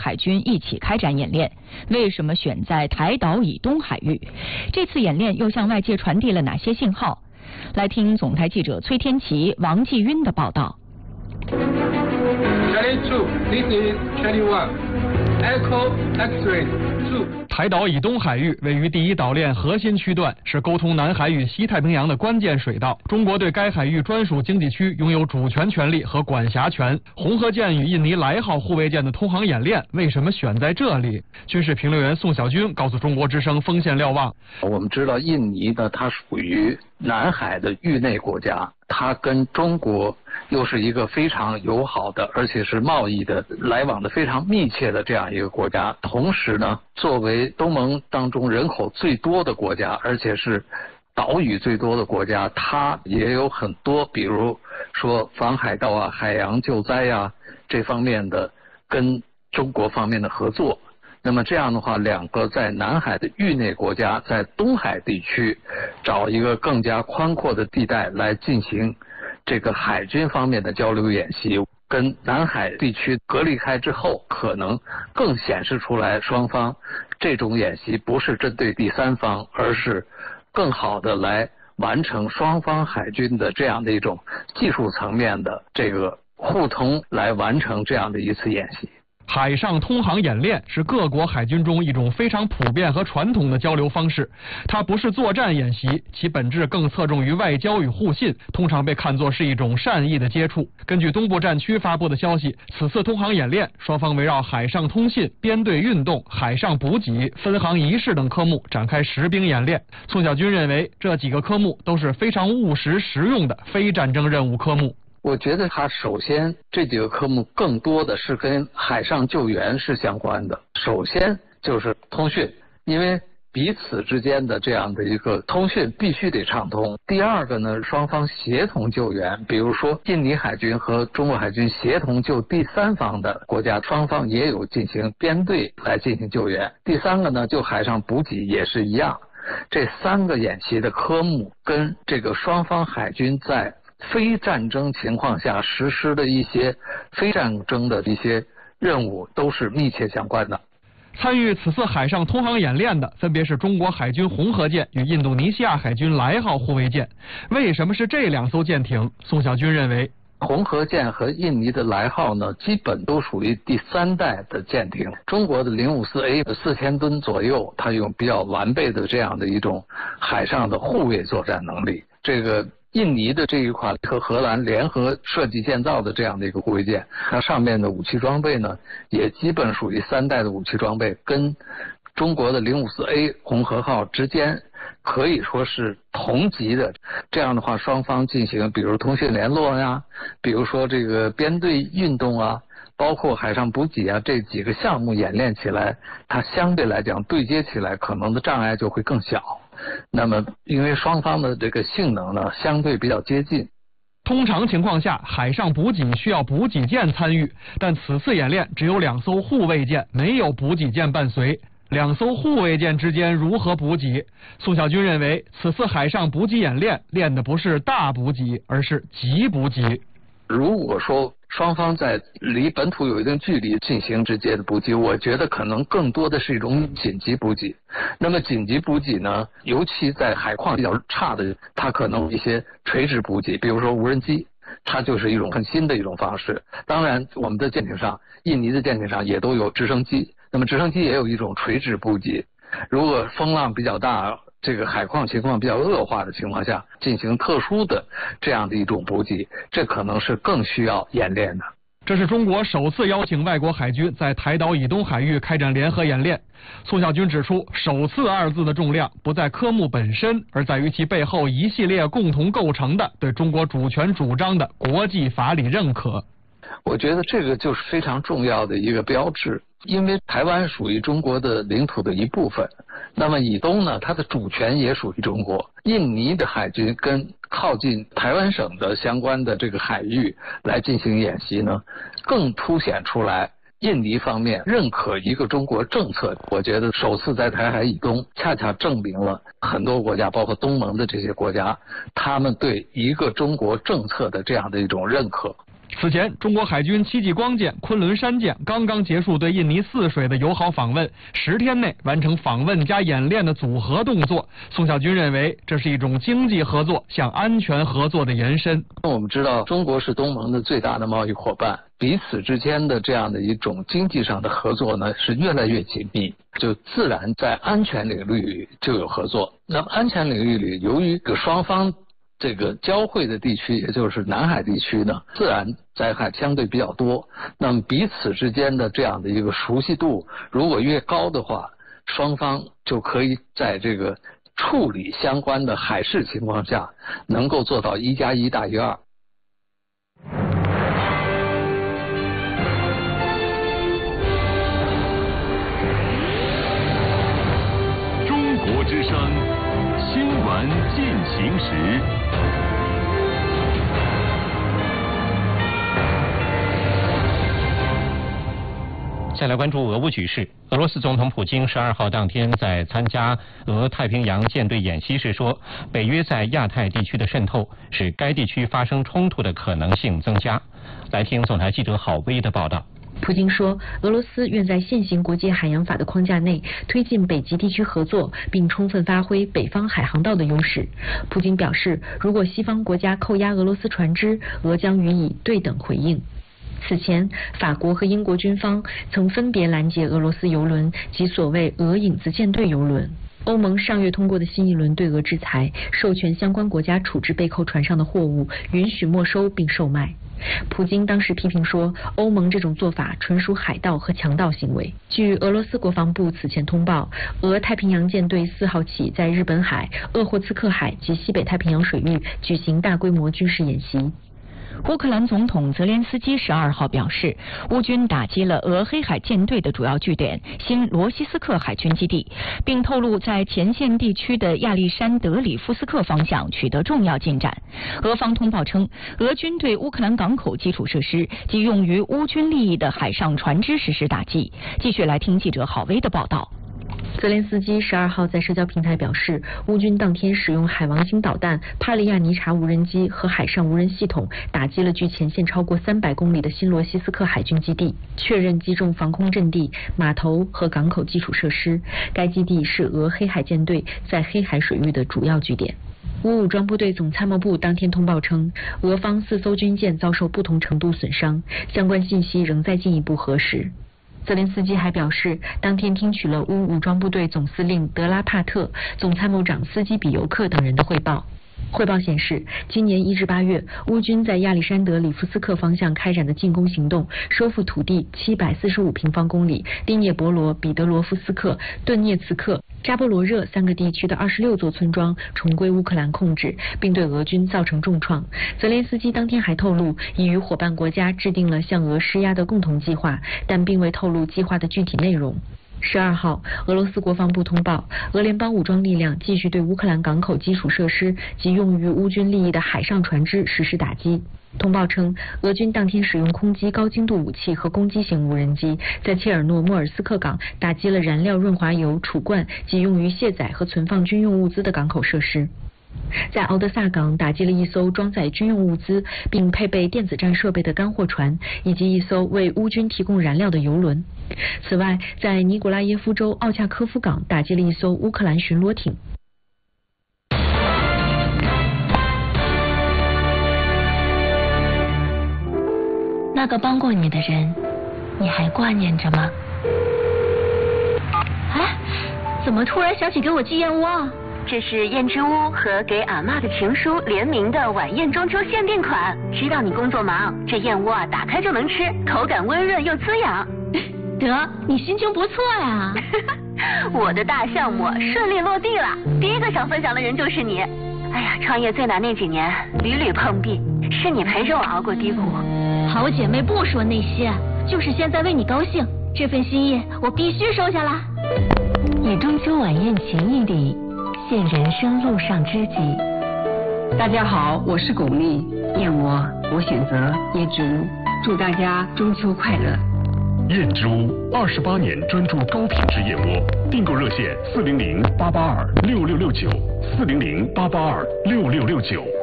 海军一起开展演练。为什么选在台岛以东海域？这次演练又向外界传递了哪些信号？来听总台记者崔天琪、王继晕的报道。 Charlie 2, this is Charlie 1. Echo X-ray 2。 台岛以东海域位于第一岛链核心区段，是沟通南海与西太平洋的关键水道。中国对该海域专属经济区拥有主权权利和管辖权。红河舰与印尼莱号护卫舰的通航演练为什么选在这里？军事评论员宋小军告诉中国之声锋线瞭望： 我们知道印尼呢，它属于南海的域内国家，它跟中国又是一个非常友好的，而且是贸易的来往的非常密切的这样一个国家。同时呢，作为东盟当中人口最多的国家，而且是岛屿最多的国家，它也有很多，比如说防海盗啊、海洋救灾啊这方面的跟中国方面的合作。那么这样的话，两个在南海的域内国家在东海地区找一个更加宽阔的地带来进行这个海军方面的交流演习，跟南海地区隔离开之后，可能更显示出来双方这种演习不是针对第三方，而是更好的来完成双方海军的这样的一种技术层面的这个互通，来完成这样的一次演习。 海上通航演练是各国海军中一种非常普遍和传统的交流方式，它不是作战演习，其本质更侧重于外交与互信，通常被看作是一种善意的接触。根据东部战区发布的消息，此次通航演练，双方围绕海上通信、编队运动、海上补给、分航仪式等科目展开实兵演练。宋小军认为，这几个科目都是非常务实实用的非战争任务科目。 我觉得它首先这几个科目更多的是跟海上救援是相关的。首先就是通讯，因为彼此之间的这样的一个通讯必须得畅通。第二个呢，双方协同救援，比如说印尼海军和中国海军协同救第三方的国家，双方也有进行编队来进行救援。第三个呢，就海上补给也是一样。这三个演习的科目跟这个双方海军在非战争情况下实施的一些非战争的一些任务都是密切相关的。 参与此次海上通航演练的分别是中国海军红河舰与印度尼西亚海军莱号护卫舰。为什么是这两艘舰艇？宋小军认为， 红河舰和印尼的莱号呢，基本都属于第三代的舰艇。中国的054A 4000吨左右，它有比较完备的这样的一种海上的护卫作战能力。这个印尼的这一款和荷兰联合设计建造的这样的一个护卫舰，它上面的武器装备呢，也基本属于三代的武器装备，跟中国的054A 红河号之间可以说是同级的。这样的话，双方进行比如通讯联络呀，比如说这个编队运动啊，包括海上补给啊，这几个项目演练起来，它相对来讲对接起来可能的障碍就会更小。那么因为双方的这个性能呢相对比较接近， 通常情况下海上补给需要补给舰参与，但此次演练只有2艘护卫舰，没有补给舰伴随。2艘护卫舰之间如何补给？宋小军认为，此次海上补给演练练的不是大补给，而是急补给。 如果说双方在离本土有一定距离进行直接的补给，我觉得可能更多的是一种紧急补给。那么紧急补给呢，尤其在海况比较差的，它可能有一些垂直补给，比如说无人机，它就是一种很新的一种方式。当然我们的舰艇上，印尼的舰艇上也都有直升机，那么直升机也有一种垂直补给。如果风浪比较大，这个海况情况比较恶化的情况下，进行特殊的这样的一种补给，这可能是更需要演练的。 这是中国首次邀请外国海军在台岛以东海域开展联合演练。宋小军指出，首次2字的重量不在科目本身，而在于其背后一系列共同构成的对中国主权主张的国际法理认可。 我觉得这个就是非常重要的一个标志，因为台湾属于中国的领土的一部分，那么以东呢，它的主权也属于中国。印尼的海军跟靠近台湾省的相关的这个海域来进行演习呢，更凸显出来印尼方面认可一个中国政策。我觉得首次在台海以东，恰恰证明了很多国家，包括东盟的这些国家，他们对一个中国政策的这样的一种认可。 此前，中国海军7级光舰昆仑山舰刚刚结束对印尼泗水的友好访问，10天内完成访问加演练的组合动作。宋小军认为，这是一种经济合作向安全合作的延伸。 我们知道，中国是东盟的最大的贸易伙伴，彼此之间的这样的一种经济上的合作呢，是越来越紧密，就自然在安全领域就有合作。那么安全领域里，由于双方这个交汇的地区，也就是南海地区呢，自然灾害相对比较多。那么彼此之间的这样的一个熟悉度，如果越高的话，双方就可以在这个处理相关的海事情况下，能够做到1+1大于2。 中国之声，新闻进行时。 再来关注俄乌局势。俄罗斯总统普京12号当天在参加俄太平洋舰队演习时说，北约在亚太地区的渗透使该地区发生冲突的可能性增加。来听总台记者郝薇的报道。 普京说，俄罗斯愿在现行国际海洋法的框架内推进北极地区合作，并充分发挥北方海航道的优势。普京表示，如果西方国家扣押俄罗斯船只，俄将予以对等回应。此前，法国和英国军方曾分别拦截俄罗斯油轮及所谓俄影子舰队油轮。欧盟上月通过的新一轮对俄制裁，授权相关国家处置被扣船上的货物，允许没收并售卖。普京当时批评说，欧盟这种做法纯属海盗和强盗行为。据俄罗斯国防部此前通报，俄太平洋舰队4号起在日本海、鄂霍次克海及西北太平洋水域举行大规模军事演习。 乌克兰总统泽连斯基12号表示，乌军打击了俄黑海舰队的主要据点新罗西斯克海军基地，并透露在前线地区的亚历山德里夫斯克方向取得重要进展。俄方通报称，俄军对乌克兰港口基础设施及用于乌军利益的海上船只实施打击。继续来听记者郝薇的报道。 泽连斯基12号在社交平台表示，乌军当天使用海王星导弹、帕利亚尼察无人机和海上无人系统打击了距前线超过300公里的新罗西斯克海军基地，确认击中防空阵地、码头和港口基础设施。该基地是俄黑海舰队在黑海水域的主要据点。乌武装部队总参谋部当天通报称，俄方4艘军舰遭受不同程度损伤，相关信息仍在进一步核实。泽连斯基还表示，当天听取了乌武装部队总司令德拉帕特、总参谋长斯基比尤克等人的汇报。汇报显示，今年1至8月，乌军在亚历山德里夫斯克方向开展的进攻行动，收复土地745平方公里，第聂伯罗、彼得罗夫斯克、顿涅茨克、扎波罗热3个地区的26座村庄重归乌克兰控制，并对俄军造成重创。泽连斯基当天还透露，已与伙伴国家制定了向俄施压的共同计划，但并未透露计划的具体内容。12号，俄罗斯国防部通报，俄联邦武装力量继续对乌克兰港口基础设施及用于乌军利益的海上船只实施打击。通报称，俄军当天使用空击高精度武器和攻击型无人机，在切尔诺莫尔斯克港打击了燃料润滑油储罐及用于卸载和存放军用物资的港口设施。在敖德萨港打击了1艘装载军用物资并配备电子战设备的干货船，以及1艘为乌军提供燃料的油轮。此外，在尼古拉耶夫州奥恰科夫港打击了1艘乌克兰巡逻艇。 那个帮过你的人，你还挂念着吗？哎，怎么突然想起给我寄燕窝啊？ 这是燕之屋和给俺妈的情书联名的晚宴中秋限定款。知道你工作忙，这燕窝啊打开就能吃，口感温润又滋养。 得，你心情不错呀。 我的大项目顺利落地了，第一个想分享的人就是你。哎呀，创业最难那几年屡屡碰壁，是你陪着我熬过低谷。 好姐妹不说那些，就是现在为你高兴，这份心意我必须收下啦。 以中秋晚宴情谊礼，献人生路上知己。 大家好，我是巩俐，燕窝我选择椰之屋，祝大家中秋快乐。 燕之屋28年专注高品质燕窝，订购热线400-882-6669，400-882-6669。